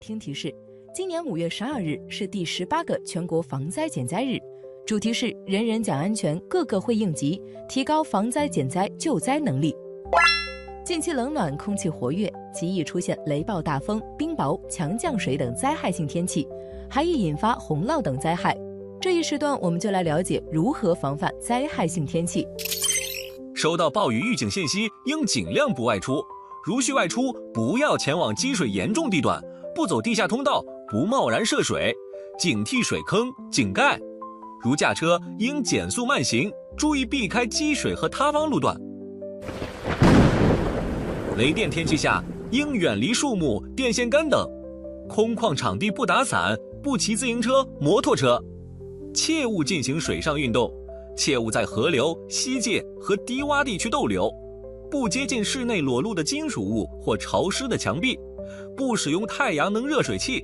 听提示：今年5月12日是第18个全国防灾减灾日，主题是人人讲安全，个个会应急，提高防灾减灾救灾能力。近期冷暖，空气活跃，极易出现雷暴大风、冰雹、强降水等灾害性天气，还易引发洪涝等灾害。这一时段我们就来了解如何防范灾害性天气。 收到暴雨预警信息，应尽量不外出。如需外出，不要前往积水严重地段，不走地下通道，不贸然涉水，警惕水坑、井盖。如驾车，应减速慢行，注意避开积水和塌方路段。雷电天气下，应远离树木、电线杆等。空旷场地不打伞，不骑自行车、摩托车。切勿进行水上运动，切勿在河流、溪涧和低洼地区逗留。不接近室内裸露的金属物或潮湿的墙壁，不使用太阳能热水器。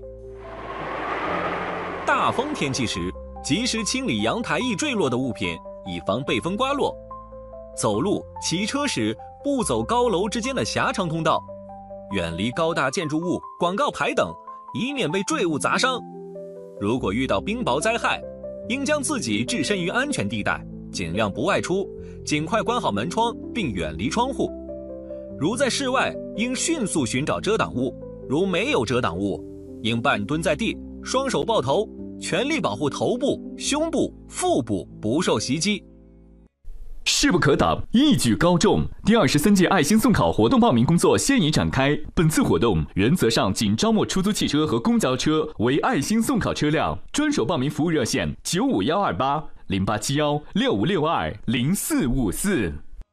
大风天气时，及时清理阳台易坠落的物品，以防被风刮落。走路、骑车时，不走高楼之间的狭长通道，远离高大建筑物、广告牌等，以免被坠物砸伤。如果遇到冰雹灾害，应将自己置身于安全地带，尽量不外出，尽快关好门窗并远离窗户。如在室外，应迅速寻找遮挡物，如没有遮挡物，应半蹲在地，双手抱头，全力保护头部、胸部、腹部不受袭击。 势不可挡，一举高中。第23届爱心送考活动报名工作现已展开。本次活动原则上仅招募出租汽车和公交车为爱心送考车辆。专属报名服务热线95128 0871 6562 0454。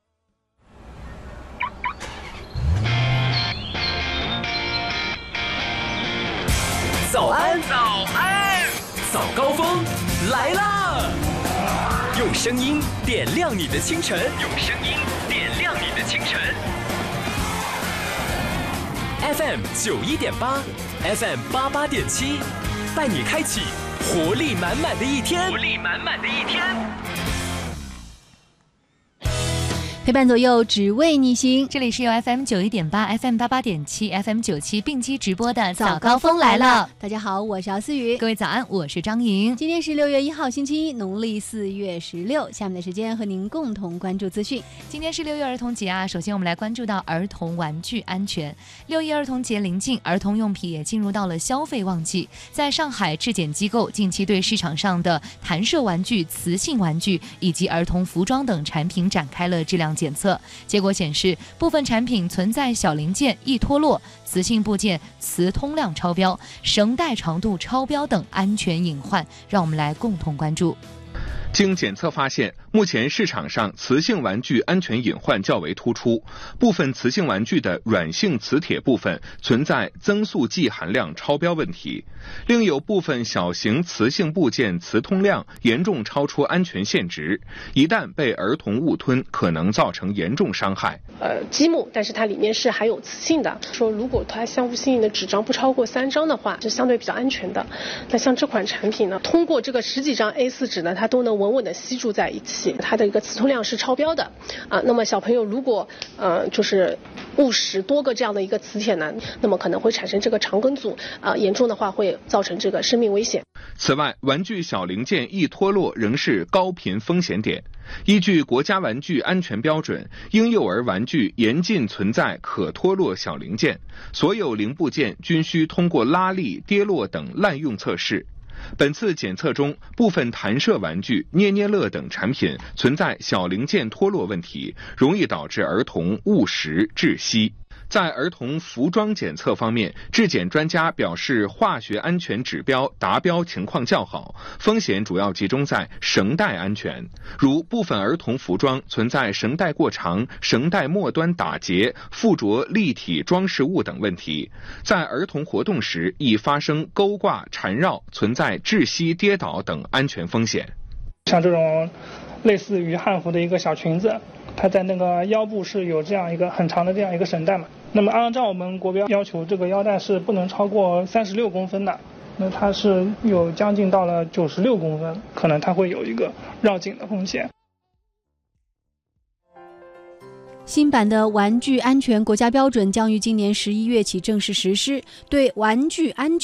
早安，早安，早高峰来啦！用声音点亮你的清晨，用声音点亮你的清晨。FM 91.8 ，FM 88.7，带你开启活力满满的一天，活力满满的一天。 陪伴左右，只为你行。 这里是由 FM 91.8、FM 88.7、FM 97并机直播的早高峰来了。 大家好，我是姚思雨。 各位早安，我是张莹。 今天是6月1号，星期一，农历4月16。下面的时间和您共同关注资讯。 今天是6月儿童节啊，首先我们来关注到儿童玩具安全。6一儿童节临近，儿童用品也进入到了消费旺季。在上海质检机构近期对市场上的弹射玩具、磁性玩具以及儿童服装等产品展开了质量检测，结果显示部分产品存在小零件易脱落、磁性部件磁通量超标、绳带长度超标等安全隐患，让我们来共同关注。 经检测发现，目前市场上磁性玩具安全隐患较为突出，部分磁性玩具的软性磁铁部分存在增速剂含量超标问题，另有部分小型磁性部件磁通量严重超出安全限值，一旦被儿童误吞，可能造成严重伤害。 积木，但是它里面是含有磁性的，说如果它相互吸引的纸张不超过3张的话，是相对比较安全的。那像这款产品呢，通过这个10几张 A4 纸呢，它都能稳稳的吸住在一起，它的一个磁通量是超标的啊。那么小朋友如果就是误食多个这样的一个磁铁呢，那么可能会产生这个肠梗阻啊，严重的话会造成这个生命危险。 此外，玩具小零件易脱落仍是高频风险点。依据国家玩具安全标准，婴幼儿玩具严禁存在可脱落小零件，所有零部件均需通过拉力、跌落等滥用测试。本次检测中，部分弹射玩具、捏捏乐等产品存在小零件脱落问题，容易导致儿童误食窒息。在儿童服装检测方面，质检专家表示化学安全指标达标情况较好，风险主要集中在绳带安全，如部分儿童服装存在绳带过长、绳带末端打结、附着立体装饰物等问题，在儿童活动时易发生勾挂、缠绕，存在窒息、跌倒等安全风险。 像这种类似于汉服的一个小裙子，它在那个腰部是有这样一个很长的这样一个绳带嘛，那么按照我们国标要求，这个腰带是不能超过36公分的，那它是有将近到了96公分，可能它会有一个绕颈的风险。 新版的玩具安全国家标准将于今年11月起正式实施，对玩具安全